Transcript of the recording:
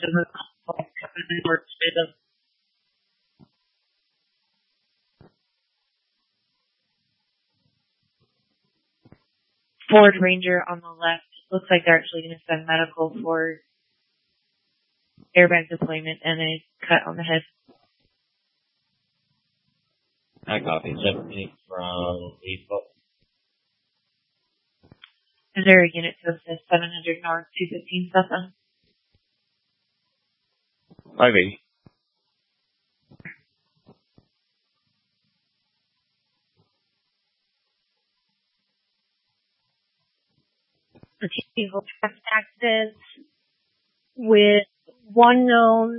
Ford Ranger on the left. Looks like they're actually going to send medical for airbag deployment and a cut on the head. I copy. 17 from Eastbook. Is there a unit to assist 700 North 215 Sutton? 580. Vehicle taxes with one known